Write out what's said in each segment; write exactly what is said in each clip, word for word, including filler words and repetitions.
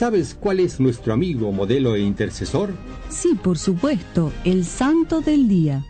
¿Sabes cuál es nuestro amigo, modelo e intercesor? Sí, por supuesto, el santo del día.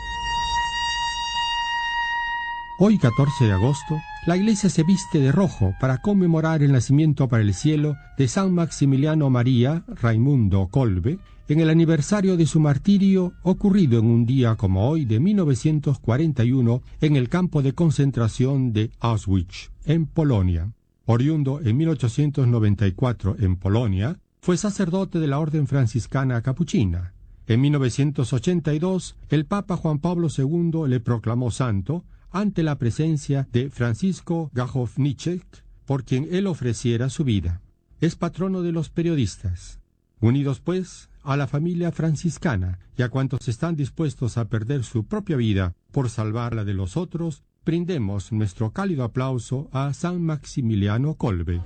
Hoy, catorce de agosto, la iglesia se viste de rojo para conmemorar el nacimiento para el cielo de San Maximiliano María Raimundo Kolbe, en el aniversario de su martirio ocurrido en un día como hoy de mil novecientos cuarenta y uno en el campo de concentración de Auschwitz, en Polonia. Oriundo en mil ochocientos noventa y cuatro en Polonia, fue sacerdote de la Orden Franciscana Capuchina. En mil novecientos ochenta y dos, el Papa Juan Pablo segundo le proclamó santo ante la presencia de Francisco Gajowniczek, por quien él ofreciera su vida. Es patrono de los periodistas. Unidos, pues, a la familia franciscana y a cuantos están dispuestos a perder su propia vida por salvar la de los otros, brindemos nuestro cálido aplauso a San Maximiliano Kolbe.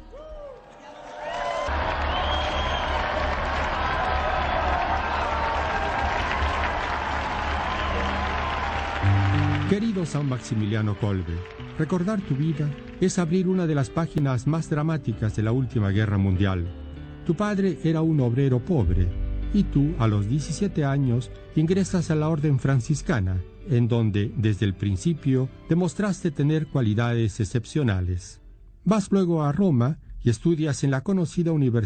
Querido San Maximiliano Kolbe, recordar tu vida es abrir una de las páginas más dramáticas de la última guerra mundial. Tu padre era un obrero pobre y tú, a los diecisiete años, ingresas a la Orden Franciscana, en donde, desde el principio, demostraste tener cualidades excepcionales. Vas luego a Roma y estudias en la conocida Universidad